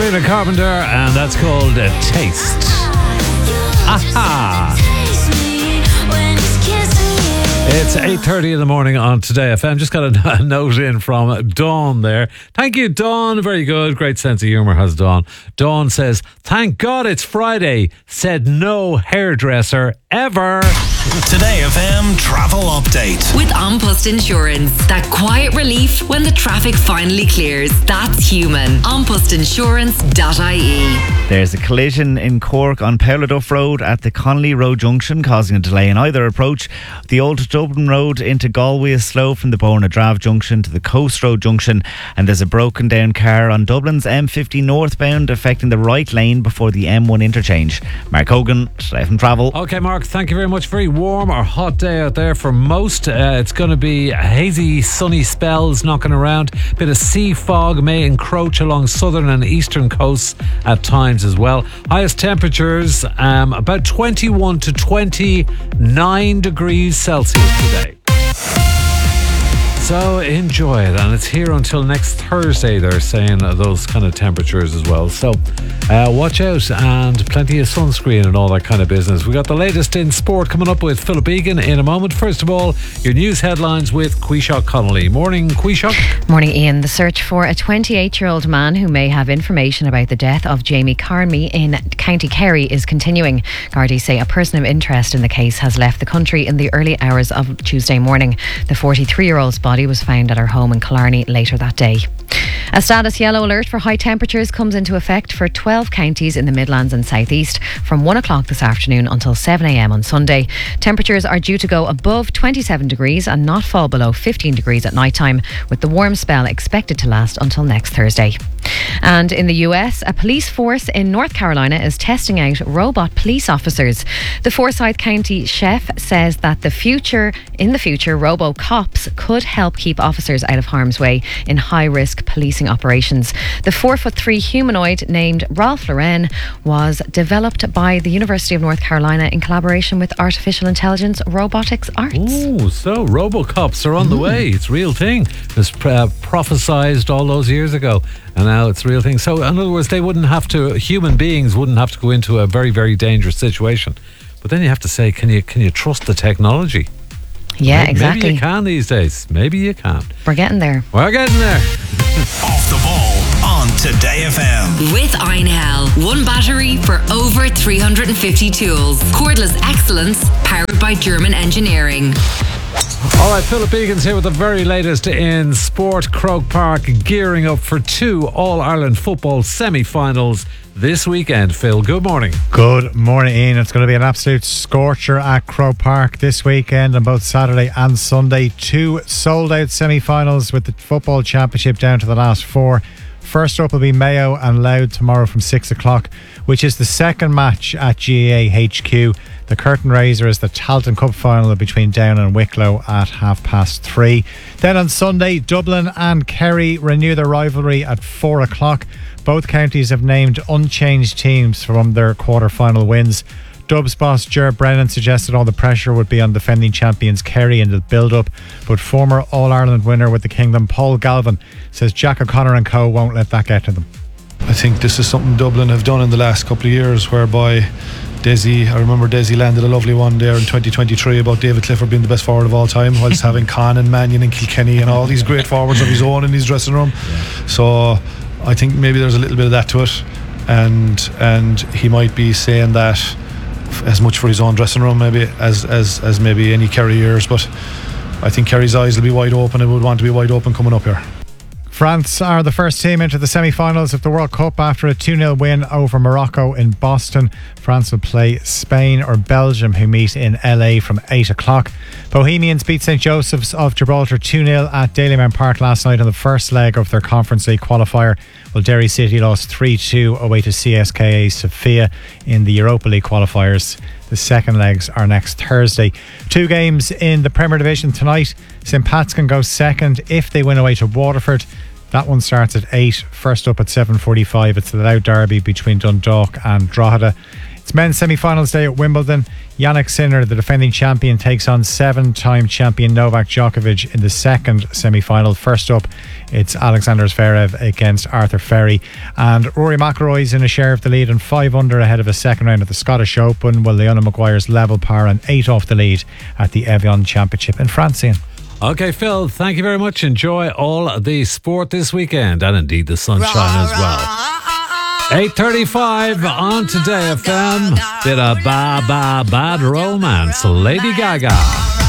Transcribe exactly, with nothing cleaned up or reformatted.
Sabrina Carpenter, and that's called a Taste. Aha! It's eight thirty in the morning on Today F M. Just got a note in from Dawn there. Thank you, Dawn. Very good. Great sense of humour has Dawn. Dawn says, thank God it's Friday. Said no hairdresser ever. Today F M travel update. With An Post Insurance. That quiet relief when the traffic finally clears. That's human. an post insurance dot I E. There's a collision in Cork on Powladuff Road at the Connolly Road junction, causing a delay in either approach. The Old Dublin Road into Galway is slow from the Bourne-Drave junction to the Coast Road junction, and there's a broken down car on Dublin's M fifty northbound affecting the right lane before the M one interchange. Mark Hogan, Today F M Travel. Okay, Mark, thank you very much. Very warm or hot day out there for most. Uh, it's going to be hazy, sunny spells knocking around. Bit of sea fog may encroach along southern and eastern coasts at times as well. Highest temperatures um, about twenty-one to twenty-nine degrees Celsius today. So enjoy it, and it's here until next Thursday. They're saying uh, those kind of temperatures as well. So uh, watch out, and plenty of sunscreen and all that kind of business. We got the latest in sport coming up with Philip Egan in a moment. First of all, your news headlines with Quishok Connolly. Morning, Quishok. Morning, Ian. The search for a twenty-eight-year-old man who may have information about the death of Jamie Carney in County Kerry is continuing. Gardaí say a person of interest in the case has left the country in the early hours of Tuesday morning. The forty-three-year-old's body was found at her home in Killarney later that day. A status yellow alert for high temperatures comes into effect for twelve counties in the Midlands and South East from one o'clock this afternoon until seven a m on Sunday. Temperatures are due to go above twenty-seven degrees and not fall below fifteen degrees at night time, with the warm spell expected to last until next Thursday. And in the U S, a police force in North Carolina is testing out robot police officers. The Forsyth County chef says that the future, in the future, robo-cops could help keep officers out of harm's way in high-risk policing operations. The four-foot-three humanoid named Ralph Lauren was developed by the University of North Carolina in collaboration with Artificial Intelligence Robotics Arts. Oh, so robo-cops are on the way. It's a real thing. It was uh, prophesized all those years ago, and now it's a real thing. So in other words, they wouldn't have to, human beings wouldn't have to go into a very, very dangerous situation. But then you have to say, can you can you trust the technology? Yeah, maybe, exactly. Maybe you can these days. Maybe you can. We're getting there. We're getting there. Off the ball on Today F M. With Einhell. One battery for over three hundred fifty tools. Cordless excellence powered by German engineering. All right, Philip Egan's here with the very latest in sport. Croke Park gearing up for two All-Ireland football semi-finals this weekend. Phil, good morning. Good morning, Ian. It's going to be an absolute scorcher at Croke Park this weekend on both Saturday and Sunday. Two sold-out semi-finals with the football championship down to the last four. First up will be Mayo and Louth tomorrow from six o'clock, which is the second match at G A A H Q. The curtain raiser is the Talton Cup final between Down and Wicklow at half past three. Then on Sunday, Dublin and Kerry renew their rivalry at four o'clock. Both counties have named unchanged teams from their quarter-final wins. Dubs boss Ger Brennan suggested all the pressure would be on defending champions Kerry in the build-up, but former All-Ireland winner with the Kingdom Paul Galvin says Jack O'Connor and co won't let that get to them. I think this is something Dublin have done in the last couple of years, whereby Desi, I remember Desi landed a lovely one there in twenty twenty-three about David Clifford being the best forward of all time, whilst having Khan and Mannion and Kilkenny and all these great forwards of his own in his dressing room. Yeah. So I think maybe there's a little bit of that to it, and and he might be saying that as much for his own dressing room maybe as as, as maybe any Kerry years, but I think Kerry's eyes will be wide open and would want to be wide open coming up here. France are the first team into the semi-finals of the World Cup after a two nil win over Morocco in Boston. France will play Spain or Belgium, who meet in L A from eight o'clock. Bohemians beat Saint Joseph's of Gibraltar two nil at Dalymount Park last night on the first leg of their Conference League qualifier, while Derry City lost three two away to C S K A Sofia in the Europa League qualifiers. The second legs are next Thursday. Two games in the Premier Division tonight. St Pat's can go second if they win away to Waterford. That one starts at eight. First up at seven forty-five, it's the Louth derby between Dundalk and Drogheda. It's men's semi-finals day at Wimbledon. Jannik Sinner, the defending champion, takes on seven-time champion Novak Djokovic in the second semi-final. First up, it's Alexander Zverev against Arthur Ferry. And Rory McIlroy's in a share of the lead and five under ahead of a second round at the Scottish Open, while Leona Maguire's level par and eight off the lead at the Evian Championship in France. Ian. Okay, Phil, thank you very much. Enjoy all the sport this weekend and indeed the sunshine as well. eight thirty-five on Today F M. Bit of Ba Ba Bad Romance, Lady Gaga.